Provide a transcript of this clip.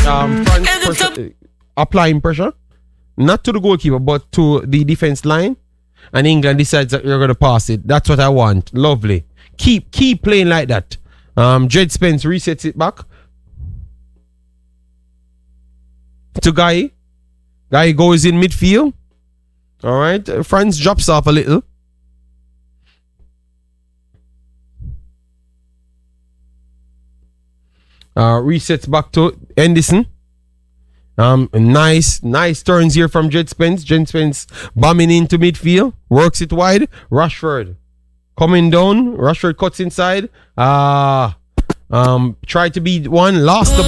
applying pressure, not to the goalkeeper, but to the defense line. And England decides that you're going to pass it. That's what I want. Lovely. Keep playing like that. Jed Spence resets it back to Guy. Guy goes in midfield. All right. France drops off a little. Resets back to Henderson. Nice turns here from Jed Spence. Jed Spence bombing into midfield. Works it wide. Rashford coming down. Rashford cuts inside. Tried to beat one. Lost the